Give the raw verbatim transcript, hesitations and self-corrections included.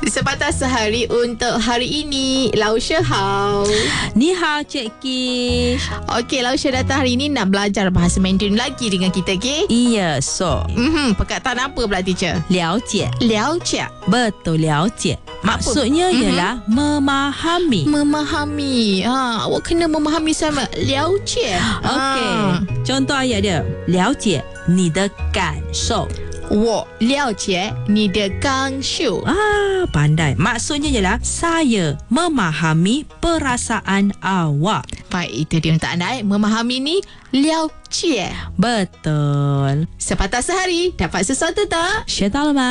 Sepatah sehari untuk hari ini. Lau She hao. Ni hao, Cik Ki. Okey, Lau She datang hari ini nak belajar bahasa Mandarin lagi dengan kita, Ki. Iya, so. Mhm, perkataan apa pula, teacher? 了解 Liao Jia. Betul, 了解 Maksudnya Mhm. ialah memahami. Memahami. Ha, awak kena memahami sama. Liao Jia. Okey, contoh ayat dia. 了解你的感受. 我了解你的感受. Ah, pandai. Maksudnya ialah saya memahami perasaan awak. Baik, itu dia untuk anda. Memahami ni liao jie. Betul. Sepatah sehari dapat sesuatu tak? 学到了吗？